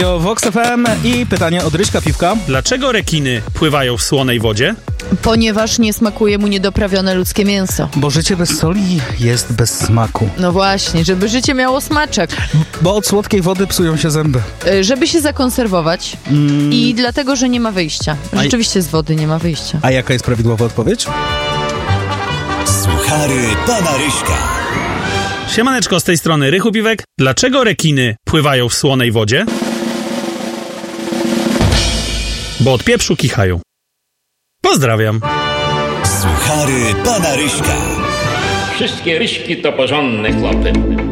Vox FM i pytanie od Ryśka Piwka. Dlaczego rekiny pływają w słonej wodzie? Ponieważ nie smakuje mu niedoprawione ludzkie mięso. Bo życie bez soli jest bez smaku. No właśnie, żeby życie miało smaczek. Bo od słodkiej wody psują się zęby. Żeby się zakonserwować i dlatego, że nie ma wyjścia. Rzeczywiście z wody nie ma wyjścia. A jaka jest prawidłowa odpowiedź? Suchary pana Ryśka. Siemaneczko, z tej strony Rychu Piwek. Dlaczego rekiny pływają w słonej wodzie? Bo od pieprzu kichają. Pozdrawiam. Suchary pana Ryśka. Wszystkie ryśki to porządne chłopy.